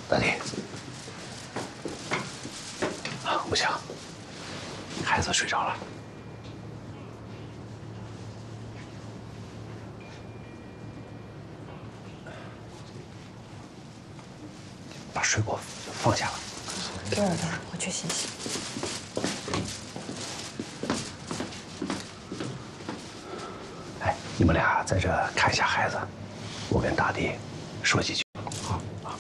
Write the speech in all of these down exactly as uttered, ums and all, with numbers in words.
大弟，啊，不行，孩子睡着了。 把水果放下了。 给我点，我去洗洗。 哎，你们俩在这看一下孩子，我跟大弟说几句。好啊。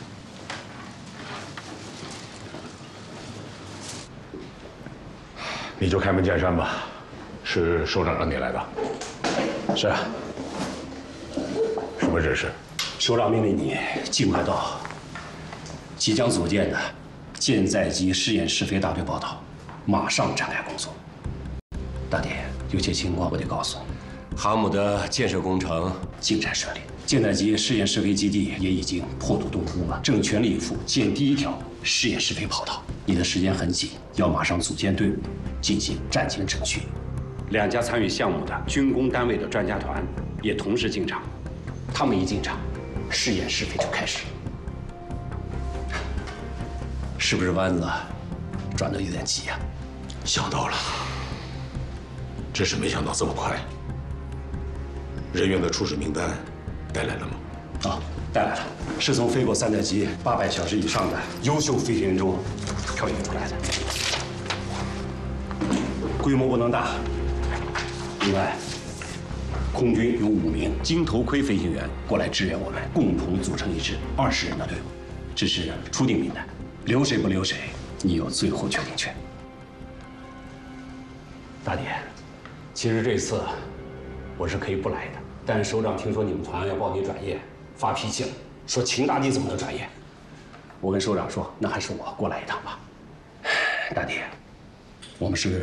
你就开门见山吧，是首长让你来的。 是啊。 什么指示？ 首长命令你尽快到即将组建的舰载机试验试飞大队报道，马上展开工作。大弟，有些情况我得告诉你。航母的建设工程进展顺利，舰载机试验试飞基地也已经破土动工了，正全力以赴建第一条试验试飞跑道。你的时间很紧，要马上组建队伍，进行战前程序。两家参与项目的军工单位的专家团也同时进场，他们一进场。 试验试飞就开始，是不是弯子转得有点急呀？ 想到了，只是没想到这么快。人员的初始名单带来了吗？ 啊，带来了，是从飞过三代机八百小时以上的优秀飞行员中挑选出来的，规模不能大。另外。 空军有五名金头盔飞行员过来支援我们，共同组成一支二十人的队伍。这是初定名单，留谁不留谁，你有最后决定权。大弟，其实这次我是可以不来的，但首长听说你们团要报你转业，发脾气了，说秦大弟怎么能转业？我跟首长说，那还是我过来一趟吧。大弟，我们是。